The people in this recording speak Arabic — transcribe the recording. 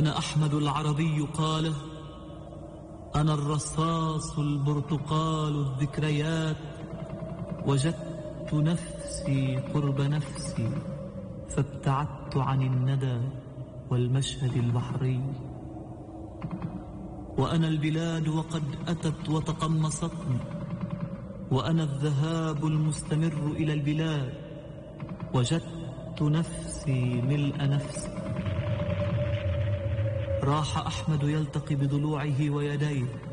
أنا أحمد العربي قاله، أنا الرصاص البرتقال الذكريات، وجدت نفسي قرب نفسي فابتعدت عن الندى والمشهد البحري. وأنا البلاد وقد أتت وتقمصتني، وأنا الذهاب المستمر إلى البلاد، وجدت نفسي ملء نفسي. راح أحمد يلتقي بضلوعه ويديه،